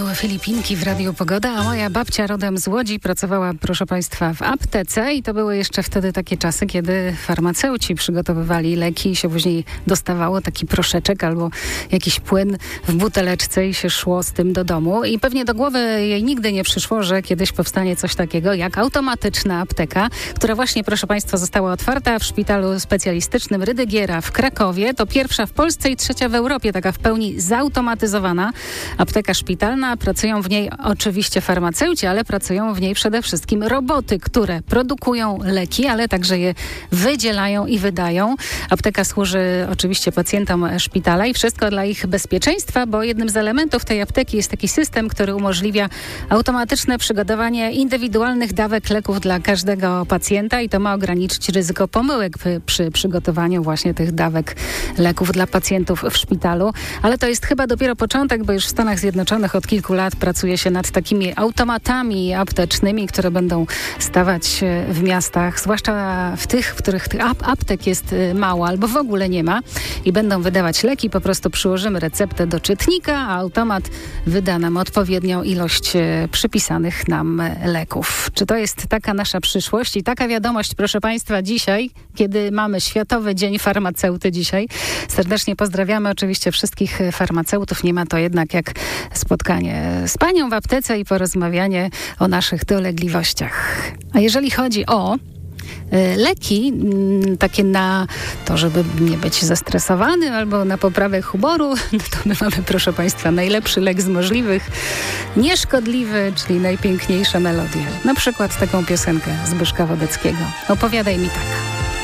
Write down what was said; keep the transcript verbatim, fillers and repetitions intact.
Filipinki w Radiu Pogoda, a moja babcia rodem z Łodzi pracowała, proszę Państwa, w aptece i to były jeszcze wtedy takie czasy, kiedy farmaceuci przygotowywali leki i się później dostawało taki proszeczek albo jakiś płyn w buteleczce i się szło z tym do domu. I pewnie do głowy jej nigdy nie przyszło, że kiedyś powstanie coś takiego jak automatyczna apteka, która właśnie, proszę Państwa, została otwarta w szpitalu specjalistycznym Rydygiera w Krakowie. To pierwsza w Polsce i trzecia w Europie, taka w pełni zautomatyzowana apteka szpitalna. Pracują w niej oczywiście farmaceuci, ale pracują w niej przede wszystkim roboty, które produkują leki, ale także je wydzielają i wydają. Apteka służy oczywiście pacjentom szpitala i wszystko dla ich bezpieczeństwa, bo jednym z elementów tej apteki jest taki system, który umożliwia automatyczne przygotowanie indywidualnych dawek leków dla każdego pacjenta i to ma ograniczyć ryzyko pomyłek przy, przy przygotowaniu właśnie tych dawek leków dla pacjentów w szpitalu. Ale to jest chyba dopiero początek, bo już w Stanach Zjednoczonych od kilku lat pracuje się nad takimi automatami aptecznymi, które będą stawać w miastach, zwłaszcza w tych, w których tych ap- aptek jest mało albo w ogóle nie ma i będą wydawać leki. Po prostu przyłożymy receptę do czytnika, a automat wyda nam odpowiednią ilość przypisanych nam leków. Czy to jest taka nasza przyszłość i taka wiadomość, proszę Państwa, dzisiaj, kiedy mamy Światowy Dzień Farmaceuty dzisiaj. Serdecznie pozdrawiamy oczywiście wszystkich farmaceutów. Nie ma to jednak jak spotkanie z panią w aptece i porozmawianie o naszych dolegliwościach. A jeżeli chodzi o leki, takie na to, żeby nie być zestresowanym albo na poprawę humoru, no to my mamy, proszę Państwa, najlepszy lek z możliwych, nieszkodliwy, czyli najpiękniejsze melodie. Na przykład taką piosenkę Zbyszka Wodeckiego. Opowiadaj mi tak.